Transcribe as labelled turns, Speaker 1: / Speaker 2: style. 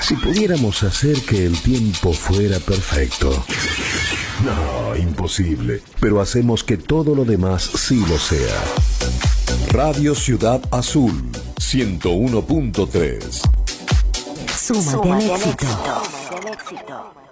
Speaker 1: Si pudiéramos hacer que el tiempo fuera perfecto. No, imposible. Pero hacemos que todo lo demás sí lo sea. Radio Ciudad Azul, 101.3.
Speaker 2: Súmate al éxito.